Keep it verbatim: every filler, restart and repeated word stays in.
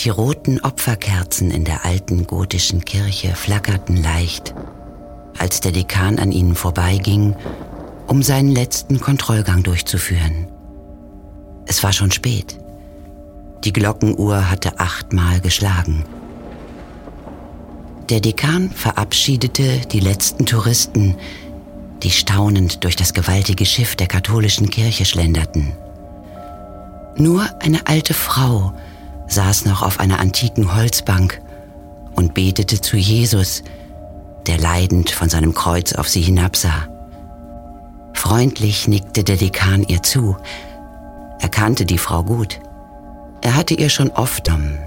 Die roten Opferkerzen in der alten gotischen Kirche flackerten leicht, als der Dekan an ihnen vorbeiging, um seinen letzten Kontrollgang durchzuführen. Es war schon spät. Die Glockenuhr hatte achtmal geschlagen. Der Dekan verabschiedete die letzten Touristen, die staunend durch das gewaltige Schiff der katholischen Kirche schlenderten. Nur eine alte Frau saß noch auf einer antiken Holzbank und betete zu Jesus, der leidend von seinem Kreuz auf sie hinabsah. Freundlich nickte der Dekan ihr zu. Er kannte die Frau gut. Er hatte ihr schon oft